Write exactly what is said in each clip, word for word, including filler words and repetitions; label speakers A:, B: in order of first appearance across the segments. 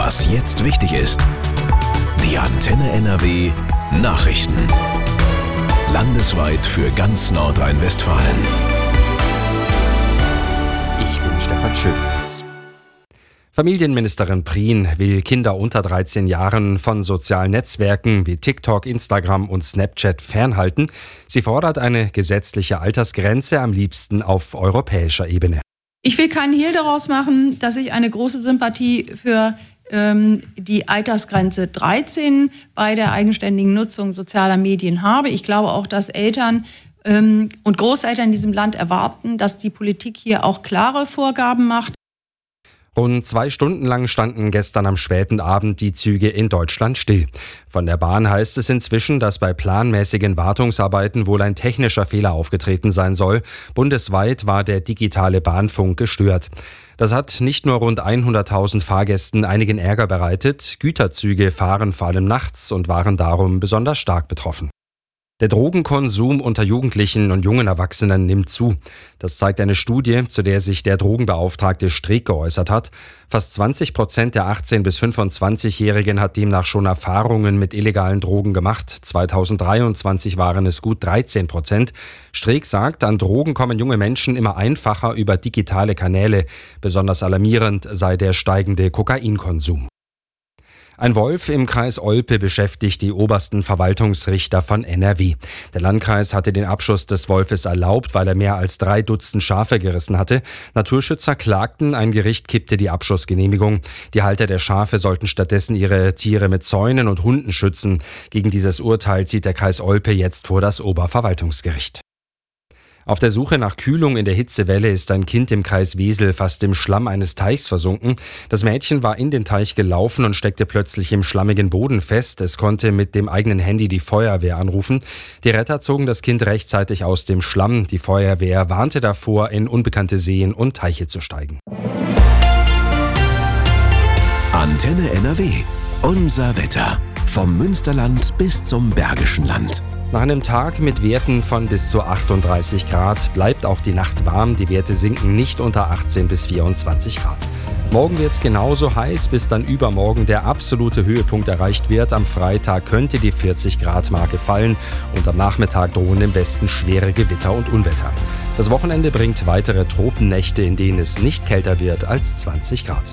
A: Was jetzt wichtig ist. Die Antenne N R W Nachrichten. Landesweit für ganz Nordrhein-Westfalen.
B: Ich bin Stefan Schütz. Familienministerin Prien will Kinder unter dreizehn Jahren von sozialen Netzwerken wie TikTok, Instagram und Snapchat fernhalten. Sie fordert eine gesetzliche Altersgrenze, am liebsten auf europäischer Ebene.
C: Ich will keinen Hehl daraus machen, dass ich eine große Sympathie für ähm, die Altersgrenze dreizehn bei der eigenständigen Nutzung sozialer Medien habe. Ich glaube auch, dass Eltern ähm, und Großeltern in diesem Land erwarten, dass die Politik hier auch klare Vorgaben macht.
B: Rund zwei Stunden lang standen gestern am späten Abend die Züge in Deutschland still. Von der Bahn heißt es inzwischen, dass bei planmäßigen Wartungsarbeiten wohl ein technischer Fehler aufgetreten sein soll. Bundesweit war der digitale Bahnfunk gestört. Das hat nicht nur rund hunderttausend Fahrgästen einigen Ärger bereitet. Güterzüge fahren vor allem nachts und waren darum besonders stark betroffen. Der Drogenkonsum unter Jugendlichen und jungen Erwachsenen nimmt zu. Das zeigt eine Studie, zu der sich der Drogenbeauftragte Streeck geäußert hat. Fast zwanzig Prozent der achtzehn- bis fünfundzwanzigjährigen hat demnach schon Erfahrungen mit illegalen Drogen gemacht. zweitausenddreiundzwanzig waren es gut dreizehn Prozent. Streeck sagt, an Drogen kommen junge Menschen immer einfacher über digitale Kanäle. Besonders alarmierend sei der steigende Kokainkonsum. Ein Wolf im Kreis Olpe beschäftigt die obersten Verwaltungsrichter von N R W. Der Landkreis hatte den Abschuss des Wolfes erlaubt, weil er mehr als drei Dutzend Schafe gerissen hatte. Naturschützer klagten, ein Gericht kippte die Abschussgenehmigung. Die Halter der Schafe sollten stattdessen ihre Tiere mit Zäunen und Hunden schützen. Gegen dieses Urteil zieht der Kreis Olpe jetzt vor das Oberverwaltungsgericht. Auf der Suche nach Kühlung in der Hitzewelle ist ein Kind im Kreis Wesel fast im Schlamm eines Teichs versunken. Das Mädchen war in den Teich gelaufen und steckte plötzlich im schlammigen Boden fest. Es konnte mit dem eigenen Handy die Feuerwehr anrufen. Die Retter zogen das Kind rechtzeitig aus dem Schlamm. Die Feuerwehr warnte davor, in unbekannte Seen und Teiche zu steigen.
A: Antenne N R W. Unser Wetter. Vom Münsterland bis zum Bergischen Land.
B: Nach einem Tag mit Werten von bis zu achtunddreißig Grad bleibt auch die Nacht warm. Die Werte sinken nicht unter achtzehn bis vierundzwanzig Grad. Morgen wird es genauso heiß, bis dann übermorgen der absolute Höhepunkt erreicht wird. Am Freitag könnte die vierzig Grad Marke fallen und am Nachmittag drohen im Westen schwere Gewitter und Unwetter. Das Wochenende bringt weitere Tropennächte, in denen es nicht kälter wird als zwanzig Grad.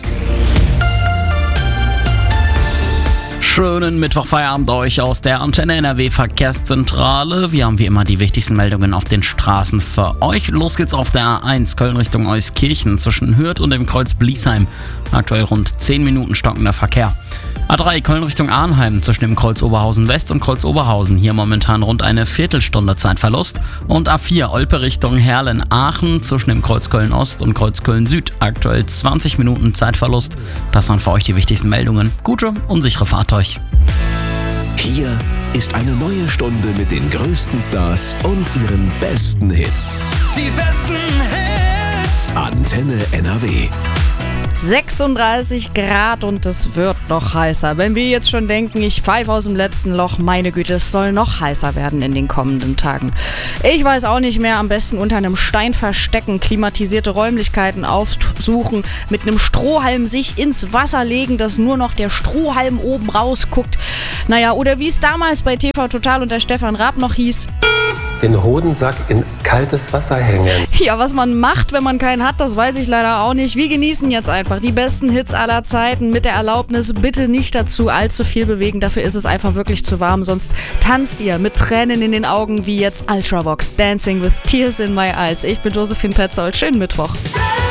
D: Schönen Mittwochfeierabend euch aus der Antenne N R W Verkehrszentrale. Wir haben wie immer die wichtigsten Meldungen auf den Straßen für euch. Los geht's auf der A eins Köln Richtung Euskirchen zwischen Hürth und dem Kreuz Bliesheim. Aktuell rund zehn Minuten stockender Verkehr. A drei Köln Richtung Arnheim zwischen dem Kreuz Oberhausen West und Kreuz Oberhausen. Hier momentan rund eine Viertelstunde Zeitverlust. Und A vier Olpe Richtung Herlen-Aachen zwischen dem Kreuz Köln Ost und Kreuz Köln Süd. Aktuell zwanzig Minuten Zeitverlust. Das waren für euch die wichtigsten Meldungen. Gute und sichere Fahrt euch.
A: Hier ist eine neue Stunde mit den größten Stars und ihren besten Hits.
E: Die besten Hits.
A: Antenne N R W.
F: sechsunddreißig Grad und es wird noch heißer. Wenn wir jetzt schon denken, ich pfeife aus dem letzten Loch, meine Güte, es soll noch heißer werden in den kommenden Tagen. Ich weiß auch nicht mehr, am besten unter einem Stein verstecken, klimatisierte Räumlichkeiten aufsuchen, mit einem Strohhalm sich ins Wasser legen, dass nur noch der Strohhalm oben rausguckt. Naja, oder wie es damals bei T V Total unter Stefan Raab noch hieß:
G: den Hodensack in kaltes Wasser hängen.
F: Ja, was man macht, wenn man keinen hat, das weiß ich leider auch nicht. Wir genießen jetzt einfach die besten Hits aller Zeiten mit der Erlaubnis, bitte nicht dazu allzu viel bewegen. Dafür ist es einfach wirklich zu warm. Sonst tanzt ihr mit Tränen in den Augen wie jetzt Ultravox, Dancing with Tears in My Eyes. Ich bin Josephine Petzold. Schönen Mittwoch.